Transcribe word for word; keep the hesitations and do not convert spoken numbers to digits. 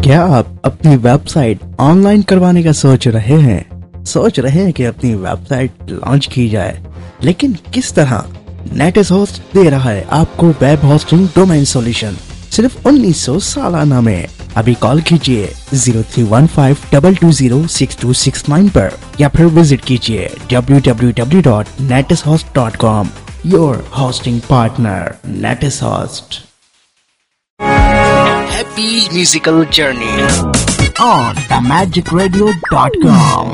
क्या आप अपनी वेबसाइट ऑनलाइन करवाने का सोच रहे हैं सोच रहे हैं कि अपनी वेबसाइट लॉन्च की जाए, लेकिन किस तरह? नेटिस होस्ट दे रहा है आपको वेब होस्टिंग डोमेन सॉल्यूशन सिर्फ उन्नीस सौ सालाना में। अभी कॉल कीजिए zero three one five to to zero six to six nine पर या फिर विजिट कीजिए W W W dot नेटिस host dot com. Your hosting partner नेटिस host. Happy musical journey on the magic radio dot com.